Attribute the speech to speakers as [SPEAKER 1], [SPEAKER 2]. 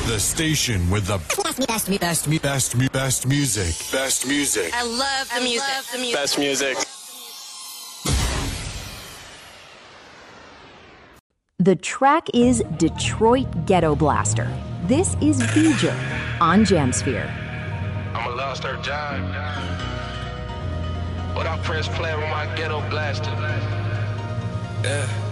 [SPEAKER 1] The station with the best music. Best music.
[SPEAKER 2] I love the music.
[SPEAKER 3] Best music.
[SPEAKER 4] The track is Detroit Ghetto Blaster. This is Beeger on Jamsphere.
[SPEAKER 5] I'm a lost her job. But I press play with my ghetto blaster. Yeah.